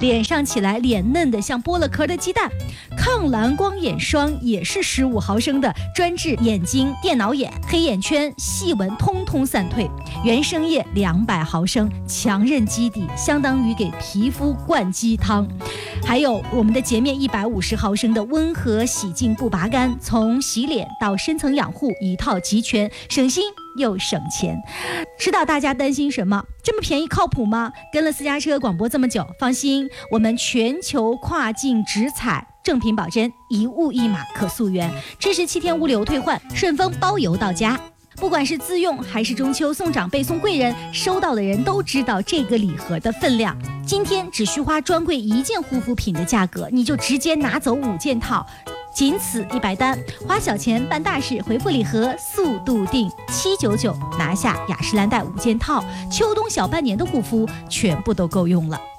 脸上起来脸嫩的像剥了壳的鸡蛋。抗蓝光眼霜也是15毫升的，专治眼睛电脑眼、黑眼圈、细纹通通散退。原生液200毫升，强韧基底，相当于给皮肤灌鸡汤。还有我们的洁面150毫升的温和洗净不拔干，从洗脸到深层养护一套齐全，省心又省钱。知道大家担心什么？这么便宜靠谱吗？跟了私家车广播这么久，放心，我们全球跨境直采，正品保真，1物1码可溯源，支持7天物流退换，顺丰包邮到家。不管是自用还是中秋送长辈送贵人，收到的人都知道这个礼盒的分量。今天只需花专柜1件护肤品的价格，你就直接拿走5件套，仅此100单，花小钱办大事，回复礼盒速度定799，拿下雅诗兰黛5件套，秋冬小半年的护肤全部都够用了。